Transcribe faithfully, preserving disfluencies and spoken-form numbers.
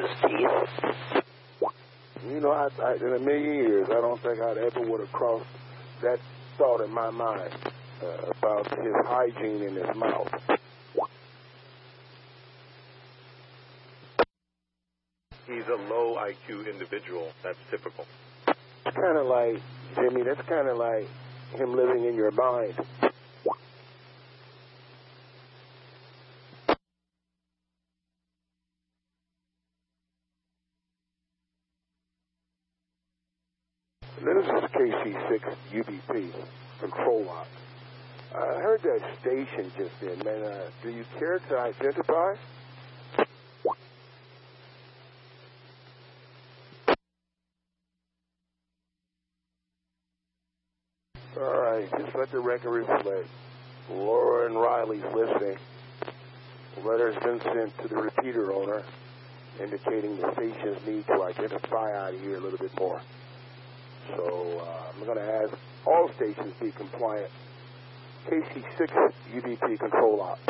is, Chief? You know, I, I, in a million years, I don't think I'd ever would have crossed that thought in my mind uh, about his hygiene in his mouth. He's a low I Q individual. That's typical. It's kind of like, Jimmy, that's kind of like him living in your mind. This is K C six U B P, control lot. I heard that station just then, man. Uh, do you care to identify? All right, just let the record reflect. Laura and Riley's listening. The letter has been sent to the repeater owner, indicating the station's need to identify out of here a little bit more. So uh, I'm going to ask all stations be compliant. K C six U B P control lot.